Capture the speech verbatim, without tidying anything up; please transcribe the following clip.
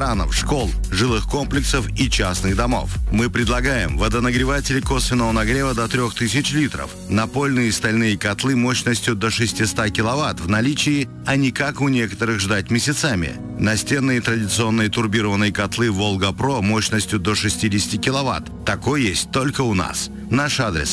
ресторанов, школ, жилых комплексов и частных домов. Мы предлагаем водонагреватели косвенного нагрева до трёх тысяч литров, напольные и стальные котлы мощностью до шестисот киловатт в наличии, а не как у некоторых ждать месяцами. Настенные традиционные турбированные котлы «Волга Про» мощностью до шестидесяти киловатт. Такой есть только у нас. Наш адрес